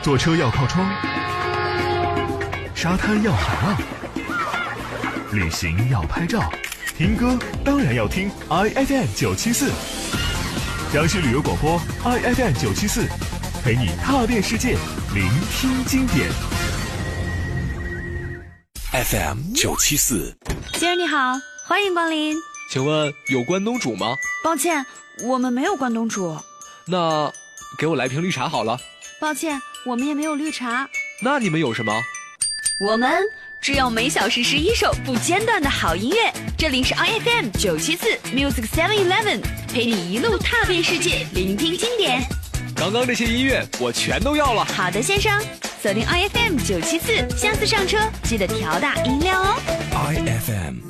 坐车要靠窗，沙滩要海浪，旅行要拍照，听歌当然要听 IFM 974，江西旅游广播 IFM 974，陪你踏遍世界，聆听经典。 FM 974， 先生你好，欢迎光临。 请问有关东煮吗？ 抱歉，我们没有关东煮。 那给我来瓶绿茶好了。 抱歉，我们也没有绿茶。 那你们有什么？ 我们只有每小时11首不间断的好音乐。这里是 IFM 974 Music 711，陪你一路踏遍世界，聆听经典。 刚刚这些音乐我全都要了。 好的，先生，锁定 IFM 974，下次上车记得调大音量哦。 IFM